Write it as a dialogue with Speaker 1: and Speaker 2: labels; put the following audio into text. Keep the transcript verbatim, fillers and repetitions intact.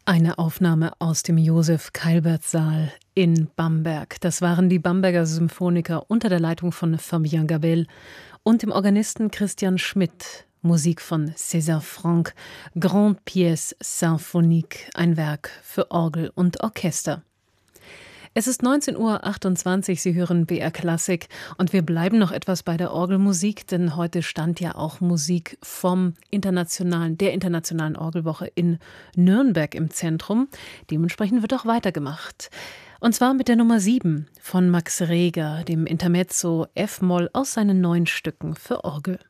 Speaker 1: Eine Aufnahme aus dem Josef-Keilbert-Saal in Bamberg. Das waren die Bamberger Symphoniker unter der Leitung von Fabien Gabel und dem Organisten Christian Schmidt. Musik von César Franck, Grande Pièce Symphonique, ein Werk für Orgel und Orchester. Es ist neunzehn Uhr achtundzwanzig, Sie hören B R Klassik und wir bleiben noch etwas bei der Orgelmusik, denn heute stand ja auch Musik vom internationalen, der internationalen Orgelwoche in Nürnberg im Zentrum. Dementsprechend wird auch weitergemacht. Und zwar mit der Nummer sieben von Max Reger, dem Intermezzo F-Moll aus seinen neuen Stücken für Orgel.